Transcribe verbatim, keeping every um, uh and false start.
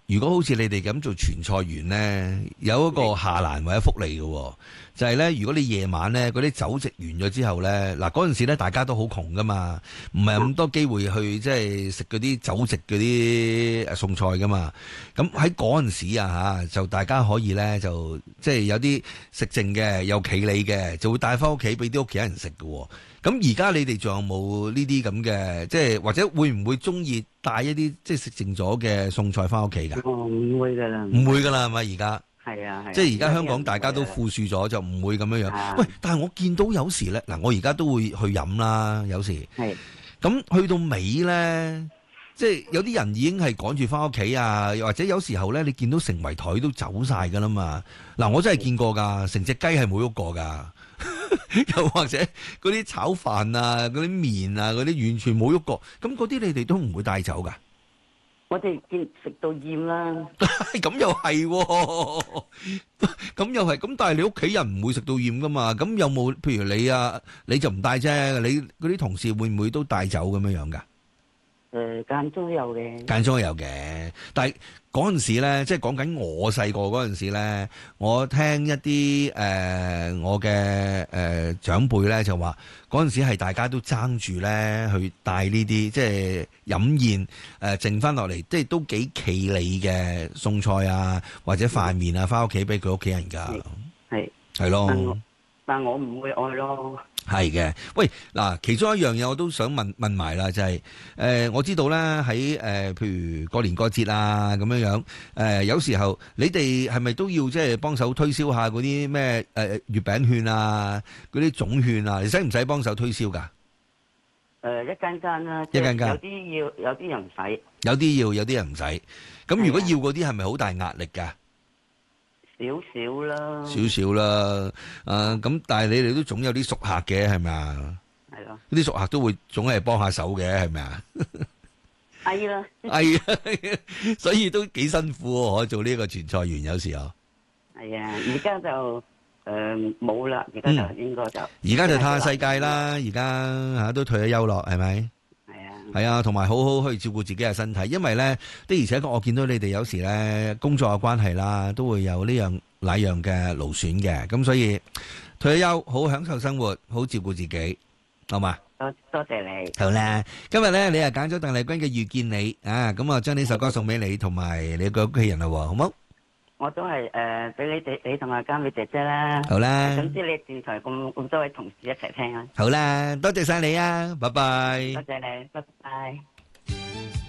如果好似你哋咁做傳菜員咧，有一個下欄或者福利嘅，就係咧，如果你夜晚咧嗰啲酒席完咗之後咧，嗱嗰陣時咧大家都好窮噶嘛，唔係咁多機會去即係食嗰啲酒席嗰啲誒餸菜噶嘛。咁喺嗰陣時啊嚇，就大家可以咧就即係有啲食剩嘅，有企理嘅，就會帶翻屋企俾啲屋企人食嘅。咁而家你哋仲有冇呢啲咁嘅，即係或者會唔會中意帶一啲即係食剩咗嘅餸菜翻屋企㗎？ 哦，唔會㗎啦， 唔會㗎啦，係咪而家？ 係啊係。 即係而家香港大家都富庶咗，就唔會咁樣樣。喂，但係我見到有時咧，嗱，我而家都會去飲啦，有時。係。咁去到尾咧，即係有啲人已經係趕住翻屋企啊，又或者有時候咧，你見到成圍台都走晒㗎啦嘛。嗱，我真係見過㗎，成隻雞係冇喐過㗎。又或者嗰啲炒飯啊、嗰啲麵啊、嗰啲完全冇喐過，咁嗰啲你哋都唔會帶走噶？ 我哋見食到厭啦。 咁又係，咁又係，咁但係你屋企人唔會食到厭噶嘛？咁有冇譬如你啊，你就唔帶啫，你嗰啲同事會唔會都帶走咁樣樣噶？ 誒，間中有嘅， 間中有嘅，但係嗰陣時咧，即係講緊我細個嗰陣時咧，我聽一啲誒、呃、我嘅誒、呃、長輩咧就話，嗰陣時係大家都爭住咧去帶呢啲即係飲宴誒、呃、剩翻落嚟，即係都幾企理嘅餸菜啊，或者飯麵啊，翻屋企俾佢屋企人㗎， 係係咯， 但我唔會愛咯。 係嘅，喂嗱，其中一樣嘢我都想問問埋啦，就係、是、誒、呃、我知道咧喺誒譬如過年過節啊咁樣樣，誒、呃、有時候你哋係咪都要即係幫手推銷下嗰啲咩誒月餅券啊，嗰啲總券啊，你使唔使幫手推銷㗎？誒、 呃、一間間啦， 一間間有啲要，有啲人唔使，有啲要，有啲人唔使。咁如果要嗰啲係咪好大壓力㗎？ 少少啦， 少少啦，誒咁，但係你哋都總有啲熟客嘅，係咪啊？係咯，啲熟客都會總係幫下手嘅，係咪啊？ 係啦， 係啊，所以都幾辛苦喎，可做呢個傳菜員有時候。 係啊，而家就誒冇啦，而家就應該就而家就睇下世界啦，而家嚇都退咗休咯，係咪？係啊，同埋好好去照顧自己嘅身體，因為咧的而且確我見到你哋有時咧工作嘅關係啦，都會有呢樣那樣嘅勞損嘅，咁所以退咗休好享受生活，好照顧自己，好嘛？ 多多謝你。 好啦，今日咧你又揀咗鄧麗君嘅遇見你啊，咁啊將呢首歌送俾你同埋你個屋企人啦，好冇？ 我都係誒俾你哋，你同阿嘉美姐姐啦。 好啦， 總之你電台咁咁多位同事一齊聽啊。 好啦，多謝晒你啊，拜拜。 多謝你，拜拜。